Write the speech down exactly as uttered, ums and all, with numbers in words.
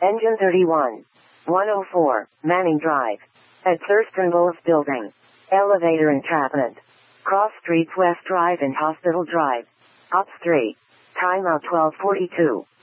Engine thirty-one. one oh four, Manning Drive. At Thurston Bowles Building. Elevator entrapment. Cross Streets West Drive and Hospital Drive. Ops three. Timeout twelve forty-two.